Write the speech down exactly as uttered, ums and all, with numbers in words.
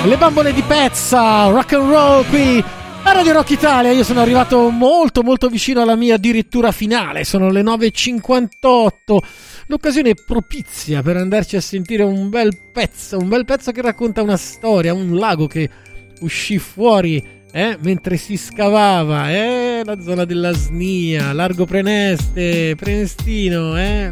Le bambole di Pezza, rock and roll qui a Radio Rock Italia. Io sono arrivato molto molto vicino alla mia addirittura finale, sono le nove e cinquantotto, l'occasione propizia per andarci a sentire un bel pezzo, un bel pezzo che racconta una storia, un lago che uscì fuori eh, mentre si scavava, eh, la zona della Snia, Largo Preneste, Prenestino, eh,